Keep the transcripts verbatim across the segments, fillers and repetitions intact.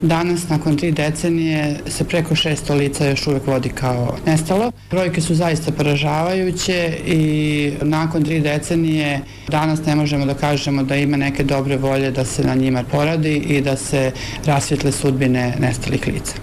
Danas, nakon tri decenije, se preko šesto lica još uvek vodi kao nestalo. Brojke su zaista poražavajuće i nakon tri decenije danas ne možemo da kažemo da ima neke dobre volje da se na njima poradi i da se rasvijetle sudbine nestalih lica.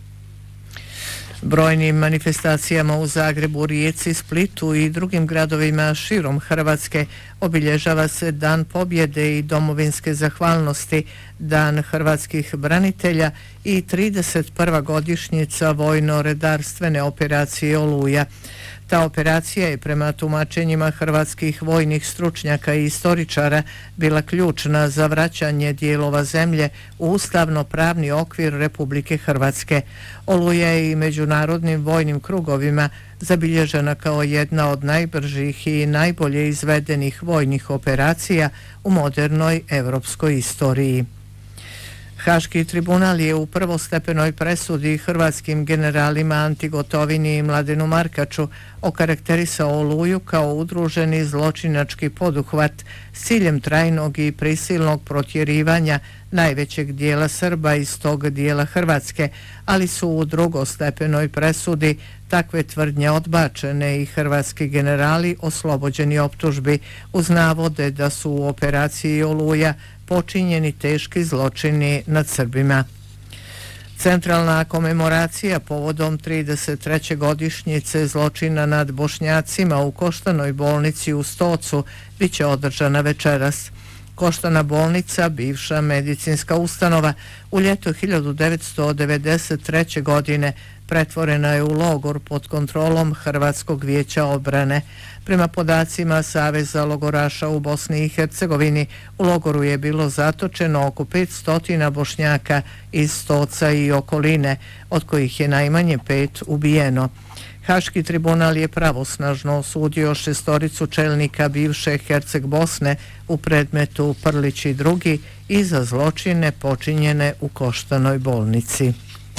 Brojnim manifestacijama u Zagrebu, Rijeci, Splitu i drugim gradovima širom Hrvatske obilježava se Dan pobjede i domovinske zahvalnosti, Dan hrvatskih branitelja i trideset prva godišnjica vojno-redarstvene operacije Oluja. Ta operacija je prema tumačenjima hrvatskih vojnih stručnjaka i istoričara bila ključna za vraćanje dijelova zemlje u ustavno-pravni okvir Republike Hrvatske. Oluja je i međunarodnim vojnim krugovima zabilježena kao jedna od najbržih i najbolje izvedenih vojnih operacija u modernoj evropskoj istoriji. Haški tribunal je u prvostepenoj presudi hrvatskim generalima Anti Gotovini i Mladenu Markaču okarakterisao Oluju kao udruženi zločinački poduhvat s ciljem trajnog i prisilnog protjerivanja najvećeg dijela Srba iz tog dijela Hrvatske, ali su u drugostepenoj presudi takve tvrdnje odbačene i hrvatski generali oslobođeni optužbi uz navode da su u operaciji Oluja počinjeni teški zločini nad Srbima. Centralna komemoracija povodom trideset treće godišnjice zločina nad Bošnjacima u Koštanoj bolnici u Stocu bit će održana večeras. Koštana bolnica, bivša medicinska ustanova, u ljeto hiljadu devetsto devedeset treće. godine pretvorena je u logor pod kontrolom Hrvatskog vijeća obrane. Prema podacima Saveza logoraša u Bosni i Hercegovini, u logoru je bilo zatočeno oko petsto Bošnjaka iz Stoca i okoline, od kojih je najmanje pet ubijeno. Haški tribunal je pravosnažno osudio šestoricu čelnika bivše Herceg Bosne u predmetu Prlić i drugi i za zločine počinjene u Koštanoj bolnici.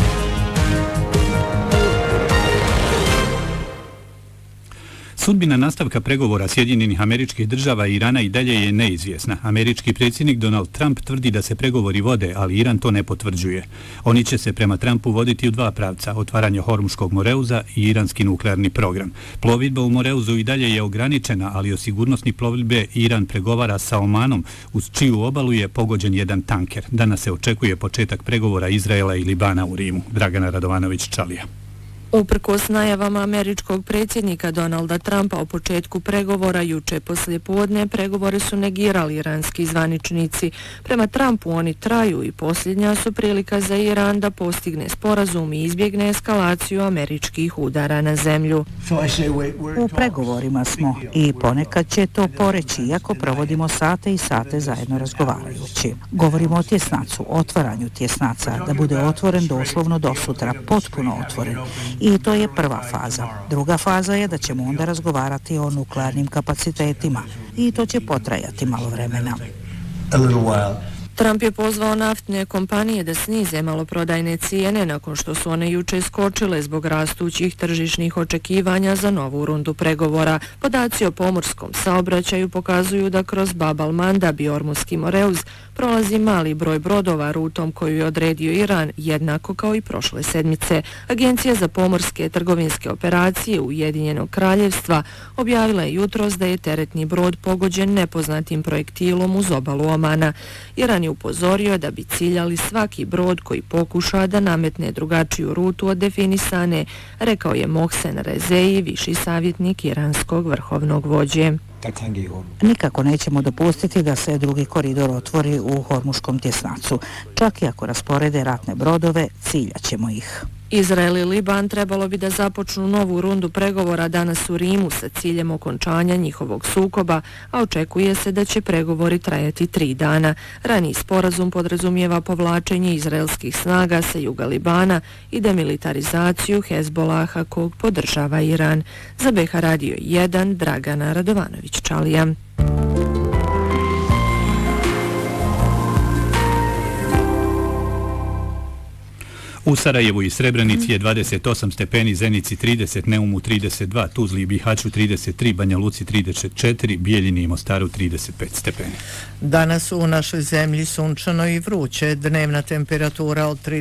Sudbina nastavka pregovora Sjedinjenih Američkih Država i Irana i dalje je neizvjesna. Američki predsjednik Donald Trump tvrdi da se pregovori vode, ali Iran to ne potvrđuje. Oni će se prema Trumpu voditi u dva pravca, otvaranje Hormuškog Moreuza i iranski nuklearni program. Plovidba u Moreuzu i dalje je ograničena, ali o sigurnosni plovidbe Iran pregovara sa Omanom, uz čiju obalu je pogođen jedan tanker. Danas se očekuje početak pregovora Izraela i Libana u Rimu. Dragana Radovanović-Čalija. Uprkos najavama američkog predsjednika Donalda Trumpa o početku pregovora, juče poslijepodne pregovore su negirali iranski zvaničnici. Prema Trumpu oni traju i posljednja su prilika za Iran da postigne sporazum i izbjegne eskalaciju američkih udara na zemlju. U pregovorima smo i ponekad će to poreći, iako provodimo sate i sate zajedno razgovarajući. Govorimo o tjesnacu, otvaranju tjesnaca, da bude otvoren doslovno do sutra, potpuno otvoren. I to je prva faza. Druga faza je da ćemo onda razgovarati o nuklearnim kapacitetima i to će potrajati malo vremena. Trump je pozvao naftne kompanije da snize maloprodajne cijene nakon što su one juče skočile zbog rastućih tržišnih očekivanja za novu rundu pregovora. Podaci o pomorskom saobraćaju pokazuju da kroz Bab al-Mandab i Ormuski Moreuz prolazi mali broj brodova rutom koju je odredio Iran, jednako kao i prošle sedmice. Agencija za pomorske trgovinske operacije Ujedinjenog kraljevstva objavila je jutros da je teretni brod pogođen nepoznatim projektilom uz obalu Omana. Iran je upozorio da bi ciljali svaki brod koji pokuša da nametne drugačiju rutu od definisane, rekao je Mohsen Rezeji, viši savjetnik iranskog vrhovnog vođe. Nikako nećemo dopustiti da se drugi koridor otvori u Hormuškom tjesnacu. Čak i ako rasporede ratne brodove, ciljat ćemo ih. Izrael i Liban trebalo bi da započnu novu rundu pregovora danas u Rimu sa ciljem okončanja njihovog sukoba, a očekuje se da će pregovori trajati tri dana. Raniji sporazum podrazumijeva povlačenje izraelskih snaga sa juga Libana i demilitarizaciju Hezbolaha kog podržava Iran. Za B H Radio jedan, Dragana Radovanović-Čalija. U Sarajevu i Srebrenici je dvadeset osam stepeni, Zenici trideset, Neumu trideset dva, Tuzli i Bihaću trideset tri, Banja Luci trideset četiri, Bijeljini i Mostaru trideset pet stepeni. Danas u našoj zemlji sunčano i vruće, dnevna temperatura od